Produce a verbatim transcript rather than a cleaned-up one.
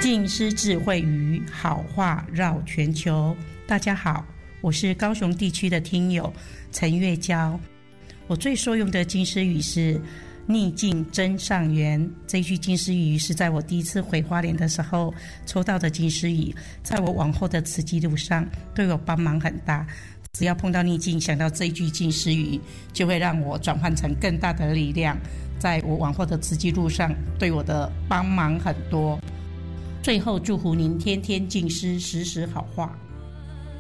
静思智慧语，好话绕全球。大家好，我是高雄地区的听友陈月娇。我最受用的静思语是逆境真上缘，这一句静思语是在我第一次回花莲的时候抽到的静思语，在我往后的慈济路上对我帮忙很大。只要碰到逆境，想到这一句静思语，就会让我转换成更大的力量，在我往后的慈济路上对我的帮忙很多。最后祝福您天天静思，时时好话。